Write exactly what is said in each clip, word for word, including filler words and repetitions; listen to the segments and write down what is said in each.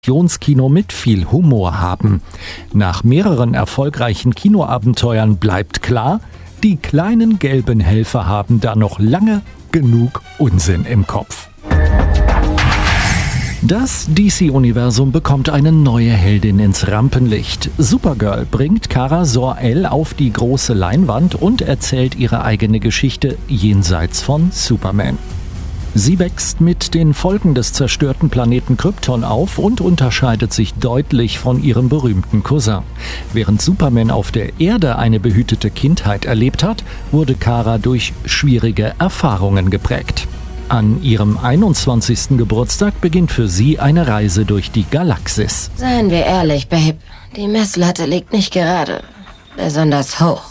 Kino mit viel Humor haben. Nach mehreren erfolgreichen Kinoabenteuern bleibt klar, die kleinen gelben Helfer haben da noch lange genug Unsinn im Kopf. Das D C-Universum bekommt eine neue Heldin ins Rampenlicht. Supergirl bringt Kara Zor-El auf die große Leinwand und erzählt ihre eigene Geschichte jenseits von Superman. Sie wächst mit den Folgen des zerstörten Planeten Krypton auf und unterscheidet sich deutlich von ihrem berühmten Cousin. Während Superman auf der Erde eine behütete Kindheit erlebt hat, wurde Kara durch schwierige Erfahrungen geprägt. An ihrem einundzwanzigsten Geburtstag beginnt für sie eine Reise durch die Galaxis. Seien wir ehrlich, Babe, die Messlatte liegt nicht gerade besonders hoch.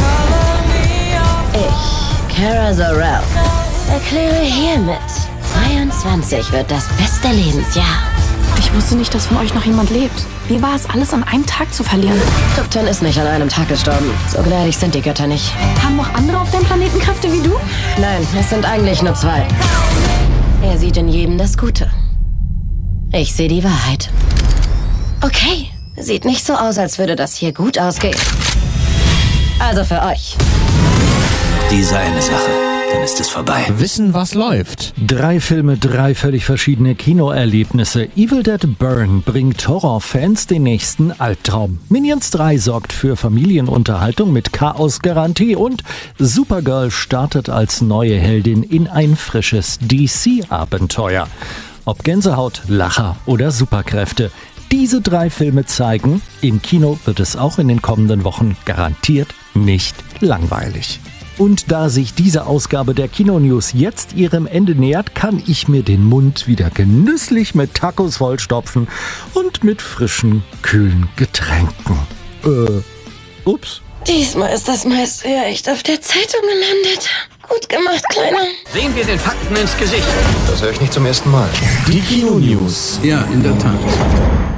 Ich, Kara Zor-El, erkläre hiermit, zweiundzwanzig wird das beste Lebensjahr. Ich wusste nicht, dass von euch noch jemand lebt. Wie war es, alles an einem Tag zu verlieren? Krypton ist nicht an einem Tag gestorben. So gnädig sind die Götter nicht. Haben noch andere auf dem Planeten Kräfte wie du? Nein, es sind eigentlich nur zwei. Er sieht in jedem das Gute. Ich sehe die Wahrheit. Okay, sieht nicht so aus, als würde das hier gut ausgehen. Also für euch. Diese eine Sache. Dann ist es vorbei. Wissen, was läuft. Drei Filme, drei völlig verschiedene Kinoerlebnisse. Evil Dead Burn bringt Horrorfans den nächsten Albtraum. Minions drei sorgt für Familienunterhaltung mit Chaos-Garantie und Supergirl startet als neue Heldin in ein frisches D C-Abenteuer. Ob Gänsehaut, Lacher oder Superkräfte. Diese drei Filme zeigen, im Kino wird es auch in den kommenden Wochen garantiert nicht langweilig. Und da sich diese Ausgabe der Kino-News jetzt ihrem Ende nähert, kann ich mir den Mund wieder genüsslich mit Tacos vollstopfen und mit frischen, kühlen Getränken. Äh, ups. Diesmal ist das meiste ja echt auf der Zeitung gelandet. Gut gemacht, Kleiner. Sehen wir den Fakten ins Gesicht. Das höre ich nicht zum ersten Mal. Die Kino-News. Ja, in der Tat.